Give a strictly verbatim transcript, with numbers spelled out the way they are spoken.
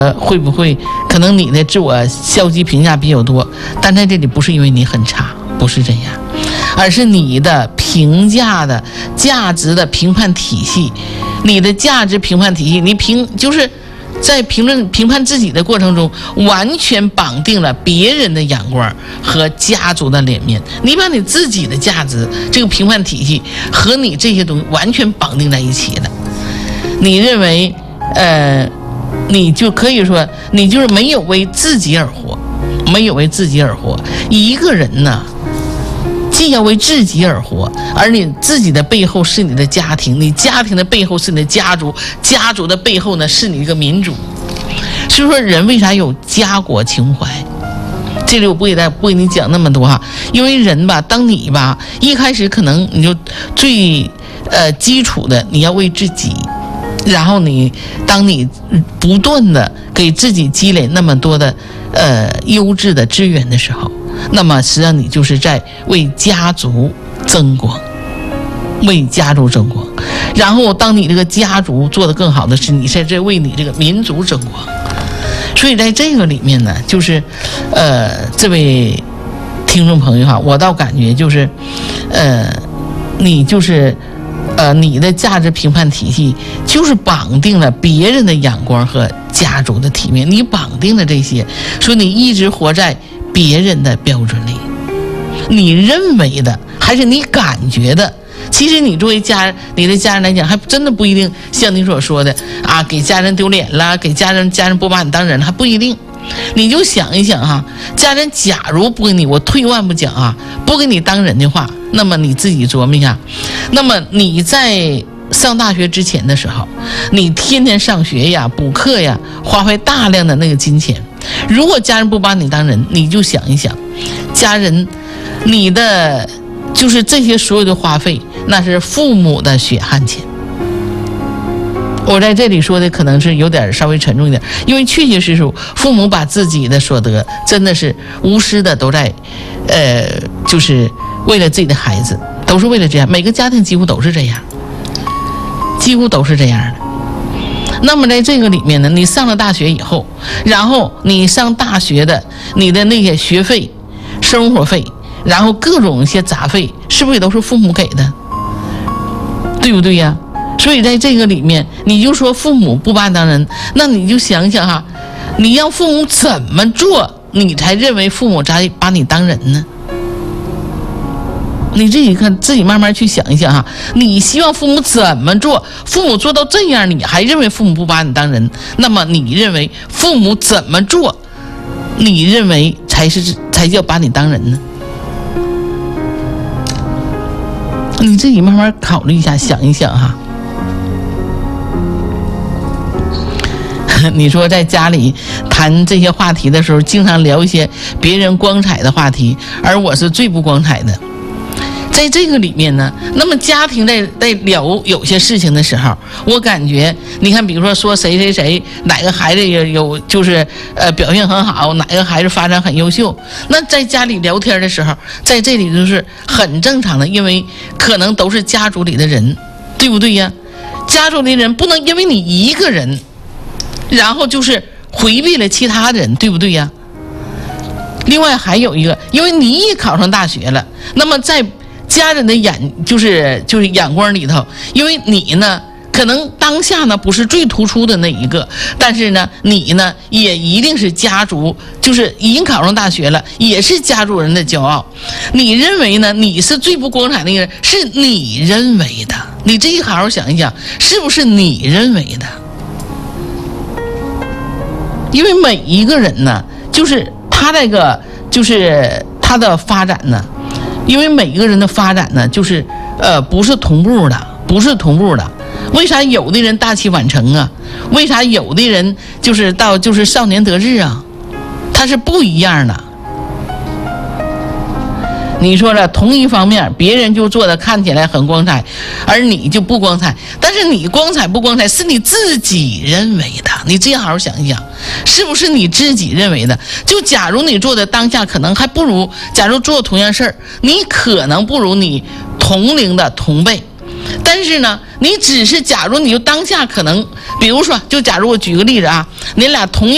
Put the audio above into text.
呃，会不会可能你的自我消极评价比较多？但在这里不是因为你很差，不是这样，而是你的评价的价值的评判体系，你的价值评判体系，你评就是在评论评判自己的过程中，完全绑定了别人的眼光和家族的脸面。你把你自己的价值这个评判体系和你这些东西完全绑定在一起了。你认为，呃。你就可以说，你就是没有为自己而活，没有为自己而活。一个人呢，既要为自己而活，而你自己的背后是你的家庭，你家庭的背后是你的家族，家族的背后呢是你一个民族。所以说，人为啥有家国情怀？这里我不给大家不给你讲那么多哈，因为人吧，当你吧一开始可能你就最呃基础的，你要为自己。然后你，当你不断的给自己积累那么多的呃优质的资源的时候，那么实际上你就是在为家族争光，为家族争光。然后当你这个家族做得更好的是，你是在为你这个民族争光。所以在这个里面呢，就是呃这位听众朋友哈，我倒感觉就是呃你就是。呃，你的价值评判体系就是绑定了别人的眼光和家族的体面，你绑定了这些，所以你一直活在别人的标准里，你认为的还是你感觉的。其实你作为家你的家人来讲，还真的不一定像你所说的啊，给家人丢脸了，给家人家人不把你当人了，还不一定。你就想一想哈，家人假如不给你，我退万步讲啊，不给你当人的话，那么你自己琢磨一下，那么你在上大学之前的时候，你天天上学呀、补课呀，花费大量的那个金钱，如果家人不把你当人，你就想一想，家人，你的就是这些所有的花费，那是父母的血汗钱。我在这里说的可能是有点稍微沉重一点，因为确确实实父母把自己的所得真的是无私的都在呃就是为了自己的孩子，都是为了这样，每个家庭几乎都是这样，几乎都是这样的。那么在这个里面呢，你上了大学以后，然后你上大学的你的那些学费、生活费，然后各种一些杂费，是不是也都是父母给的？对不对呀？所以在这个里面，你就说父母不把你当人，那你就想想哈，你让父母怎么做，你才认为父母才把你当人呢？你自己看，自己慢慢去想一想哈，你希望父母怎么做？父母做到这样，你还认为父母不把你当人？那么你认为父母怎么做，你认为才是才叫把你当人呢？你自己慢慢考虑一下，想一想哈。你说在家里谈这些话题的时候，经常聊一些别人光彩的话题，而我是最不光彩的。在这个里面呢，那么家庭在在聊有些事情的时候，我感觉你看，比如说说谁谁谁哪个孩子有有就是呃表现很好，哪个孩子发展很优秀，那在家里聊天的时候，在这里就是很正常的，因为可能都是家族里的人，对不对呀？家族里的人不能因为你一个人，然后就是回避了其他人，对不对呀？另外还有一个，因为你也考上大学了，那么在家人的眼就是就是眼光里头，因为你呢可能当下呢不是最突出的那一个，但是呢你呢也一定是家族，就是已经考上大学了，也是家族人的骄傲。你认为呢你是最不光彩那个人，是你认为的，你自己好好想一想，是不是你认为的？因为每一个人呢，就是他这个就是他的发展呢，因为每一个人的发展呢，就是呃不是同步的，不是同步的。为啥有的人大器晚成啊？为啥有的人就是到就是少年得志啊？他是不一样的。你说了，同一方面别人就做的看起来很光彩，而你就不光彩，但是你光彩不光彩是你自己认为的，你自己好好想一想，是不是你自己认为的？就假如你做的当下可能还不如，假如做同样事儿，你可能不如你同龄的同辈，但是呢你只是假如你就当下可能，比如说就假如我举个例子啊，你俩同样